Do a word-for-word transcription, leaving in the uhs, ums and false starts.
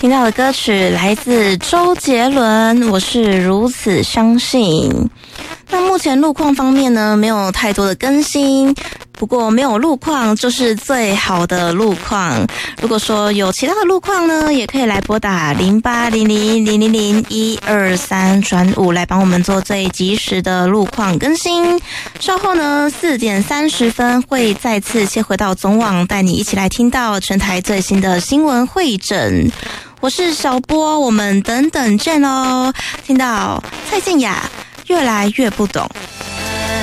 听到的歌曲来自周杰伦，我是如此相信。那目前路况方面呢，没有太多的更新，不过没有路况就是最好的路况。如果说有其他的路况呢，也可以来拨打零八零零零零零一二三转五来帮我们做最及时的路况更新。稍后呢四点三十分会再次切回到总网，带你一起来听到全台最新的新闻汇整。我是小波，我们等等见哦。听到蔡健雅越来越不懂。